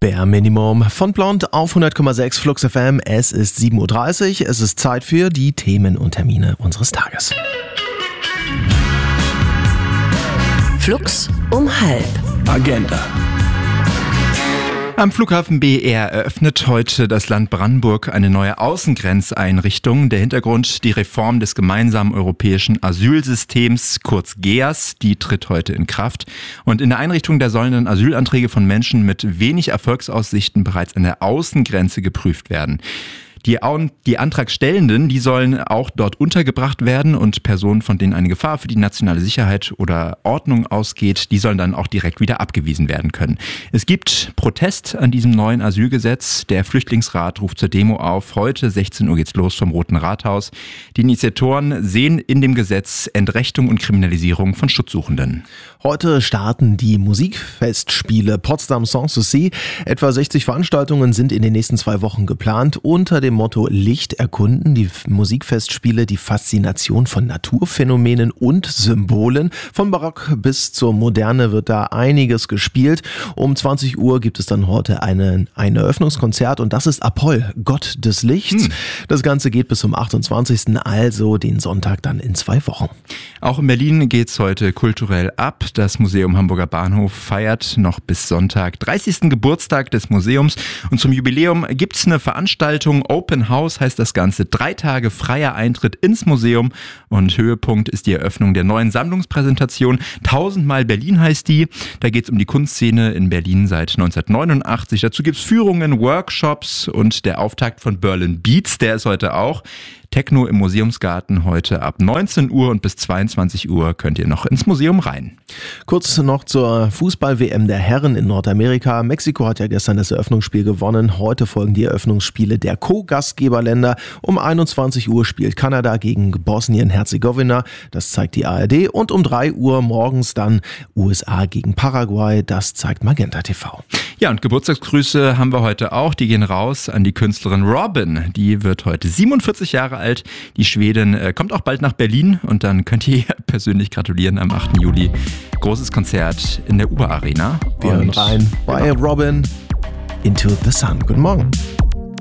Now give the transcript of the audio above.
Bare Minimum von Blond auf 100,6 Flux FM. Es ist 7.30 Uhr. Es ist Zeit für die Themen und Termine unseres Tages. Flux um 12:30. Agenda. Am Flughafen BER eröffnet heute das Land Brandenburg eine neue Außengrenzeinrichtung. Der Hintergrund: die Reform des gemeinsamen europäischen Asylsystems, kurz GEAS, die tritt heute in Kraft. Und in der Einrichtung, da sollen dann Asylanträge von Menschen mit wenig Erfolgsaussichten bereits an der Außengrenze geprüft werden. Die Antragstellenden, die sollen auch dort untergebracht werden, und Personen, von denen eine Gefahr für die nationale Sicherheit oder Ordnung ausgeht, die sollen dann auch direkt wieder abgewiesen werden können. Es gibt Protest an diesem neuen Asylgesetz. Der Flüchtlingsrat ruft zur Demo auf. Heute 16 Uhr geht's los vom Roten Rathaus. Die Initiatoren sehen in dem Gesetz Entrechtung und Kriminalisierung von Schutzsuchenden. Heute starten die Musikfestspiele Potsdam Sanssouci. Etwa 60 Veranstaltungen sind in den nächsten 2 Wochen geplant. Unter dem Motto Licht erkunden die Musikfestspiele die Faszination von Naturphänomenen und Symbolen. Von Barock bis zur Moderne wird da einiges gespielt. Um 20 Uhr gibt es dann heute ein Eröffnungskonzert, und das ist Apoll, Gott des Lichts. Das Ganze geht bis zum 28., also den Sonntag dann in 2 Wochen. Auch in Berlin geht's heute kulturell ab. Das Museum Hamburger Bahnhof feiert noch bis Sonntag 30. Geburtstag des Museums, und zum Jubiläum gibt's eine Veranstaltung. Open House heißt das Ganze. 3 Tage freier Eintritt ins Museum, und Höhepunkt ist die Eröffnung der neuen Sammlungspräsentation. 1000mal Berlin heißt die. Da geht's um die Kunstszene in Berlin seit 1989. Dazu gibt's Führungen, Workshops und der Auftakt von Berlin Beats, der ist heute auch. Techno im Museumsgarten heute ab 19 Uhr, und bis 22 Uhr könnt ihr noch ins Museum rein. Kurz noch zur Fußball-WM der Herren in Nordamerika. Mexiko hat ja gestern das Eröffnungsspiel gewonnen. Heute folgen die Eröffnungsspiele der Co-Gastgeberländer. Um 21 Uhr spielt Kanada gegen Bosnien-Herzegowina. Das zeigt die ARD. Und um 3 Uhr morgens dann USA gegen Paraguay. Das zeigt Magenta TV. Ja, und Geburtstagsgrüße haben wir heute auch. Die gehen raus an die Künstlerin Robyn. Die wird heute 47 Jahre alt. Die Schwedin kommt auch bald nach Berlin, und dann könnt ihr persönlich gratulieren am 8. Juli. Großes Konzert in der Uber Arena. Wir hören rein bei Robyn, Into the Sun. Guten Morgen.